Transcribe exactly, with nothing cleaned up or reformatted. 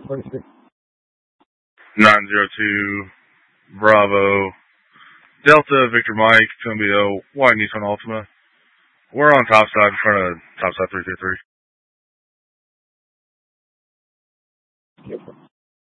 nine zero two, Bravo, Delta, Victor Mike, Cumbio, White Nissan Altima. We're on topside in front of topside three two three.